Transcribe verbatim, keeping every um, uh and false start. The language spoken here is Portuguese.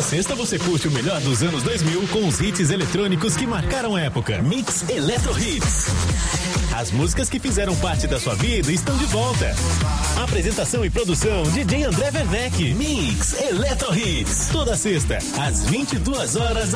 sexta você curte o melhor dos anos dois mil com os hits eletrônicos que marcaram a época. Mix Eletro Hits. As músicas que fizeram parte da sua vida estão de volta. Apresentação e produção D J André Werneck. Mix Eletro Hits. Toda sexta, às vinte e duas horas.